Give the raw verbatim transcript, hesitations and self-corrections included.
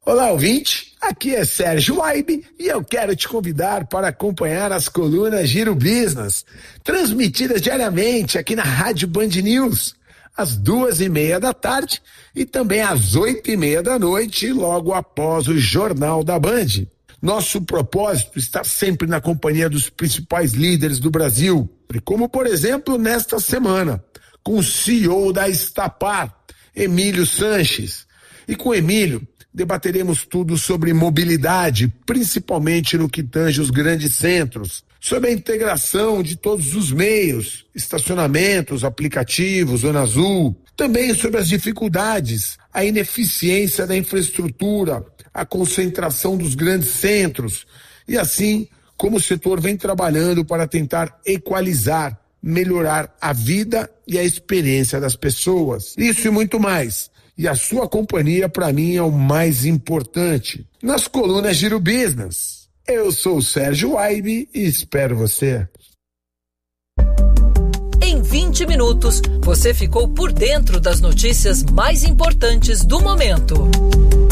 Olá, ouvinte, aqui é Sérgio Waibe e eu quero te convidar para acompanhar as colunas Giro Business, transmitidas diariamente aqui na Rádio Band News, às duas e meia da tarde e também às oito e meia da noite, logo após o Jornal da Band. Nosso propósito está sempre na companhia dos principais líderes do Brasil, como por exemplo nesta semana, com o C E O da Estapar, Emílio Sanches. E com Emílio, debateremos tudo sobre mobilidade, principalmente no que tange os grandes centros, sobre a integração de todos os meios, estacionamentos, aplicativos, Zona Azul, também sobre as dificuldades, a ineficiência da infraestrutura, a concentração dos grandes centros e assim como o setor vem trabalhando para tentar equalizar, melhorar a vida e a experiência das pessoas. Isso e muito mais. E a sua companhia, para mim, é o mais importante. Nas colunas Giro Business. Eu sou o Sérgio Waibe e espero você. Em vinte minutos, você ficou por dentro das notícias mais importantes do momento.